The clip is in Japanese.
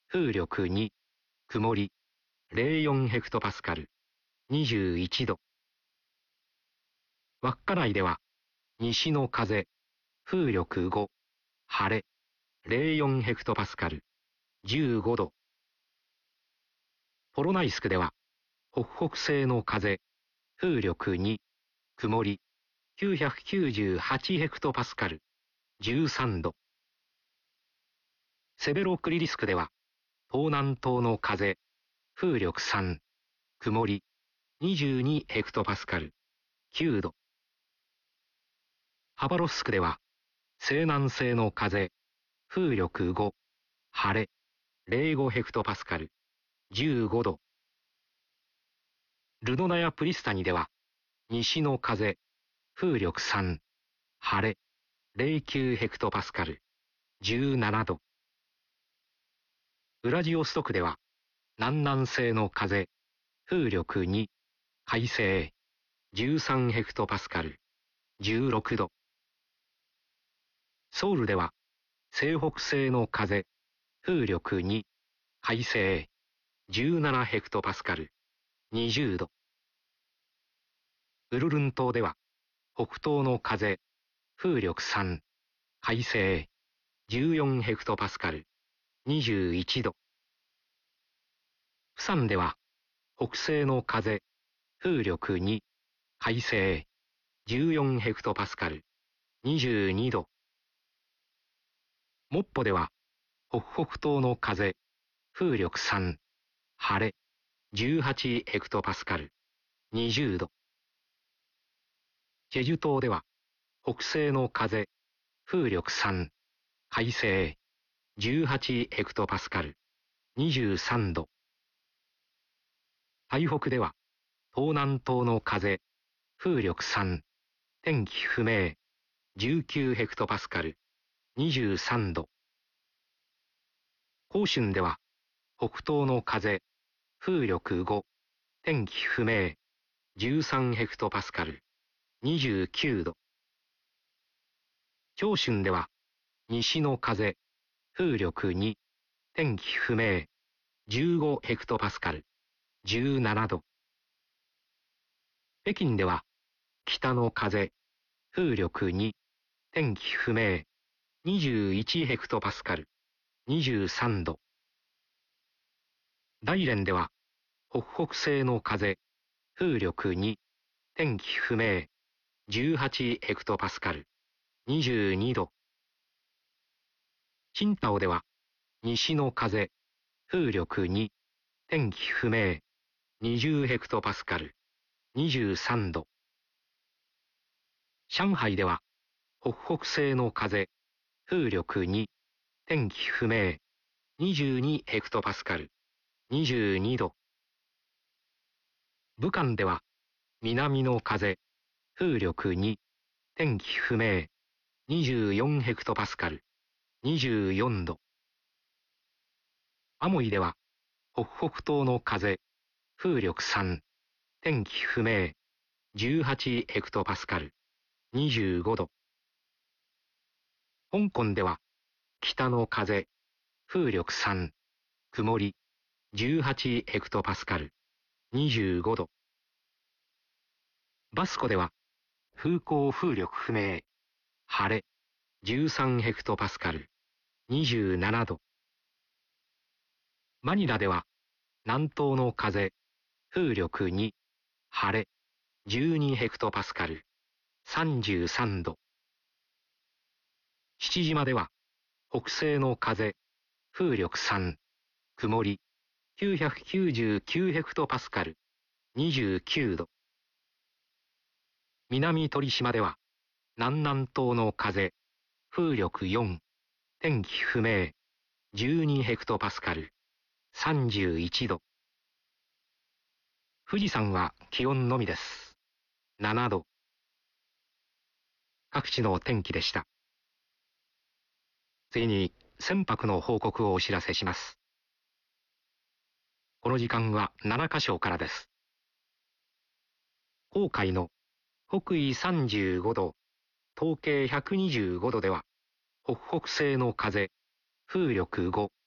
風力2、曇り、04ヘクトパスカル、21度。稚内では、西の風、風力5、晴れ、04ヘクトパスカル、15度。ポロナイスクでは、北北西の風、風力2、曇り、998ヘクトパスカル、13度。セベロクリリスクでは、東南東の風、風力3、曇り、22ヘクトパスカル、9度。ハバロフスクでは、西南西の風、風力5、晴れ、05ヘクトパスカル、15度。ルドナやプリスタニでは、西の風、風力3、晴れ、09ヘクトパスカル、17度。ウラジオストクでは、南南西の風、風力2、快晴、13ヘクトパスカル、16度。ソウルでは、西北西の風、風力2、快晴、17ヘクトパスカル、20度。ウルルン島では、北東の風、風力3、快晴、14ヘクトパスカル、21度。プサンでは、北西の風、風力2、快晴、14ヘクトパスカル、22度。モッポでは、北北東の風、風力3、晴れ、18ヘクトパスカル、20度。チェジュ島では、北西の風、風力3、快晴、18ヘクトパスカル、23度。台北では、東南東の風、風力3、天気不明、19ヘクトパスカル、23度。広春では、北東の風、風力5、天気不明、13ヘクトパスカル、29度。長春では、西の風、風力2、天気不明、15ヘクトパスカル、17度。北京では、北の風、風力2、天気不明、21ヘクトパスカル、23度。大連では、北北西の風、風力2、天気不明、18ヘクトパスカル、22度。青島では、西の風、風力2、天気不明、20ヘクトパスカル、23度。上海では、北北西の風、風力2、天気不明、22ヘクトパスカル、22度。武漢では、南の風、風力2、天気不明、24ヘクトパスカル、24度。アモイでは、北北東の風、風力3、天気不明、18ヘクトパスカル、25度。香港では、北の風、風力3、曇り、18ヘクトパスカル、25度。バスコでは、風向風力不明、晴れ、13ヘクトパスカル、27度。マニラでは、南東の風、風力2、晴れ、12ヘクトパスカル、33度。父島では、北西の風、風力3、曇り、999ヘクトパスカル、29度。南鳥島では、南南東の風、風力4、天気不明、12ヘクトパスカル、31度。富士山は気温のみです。7度。各地の天気でした。次に船舶の報告をお知らせします。この時間は7カ所からです。航海の北緯35度、東経125度では、北北西の風、風力5、